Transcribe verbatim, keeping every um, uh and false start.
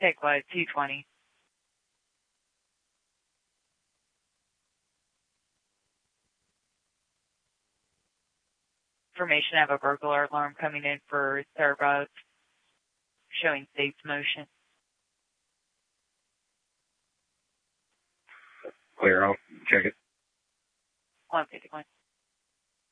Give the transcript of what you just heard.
Take flight two twenty. Information, I have a burglar alarm coming in for Starbucks, showing state's motion. Clear, I'll check it. one fifty-one.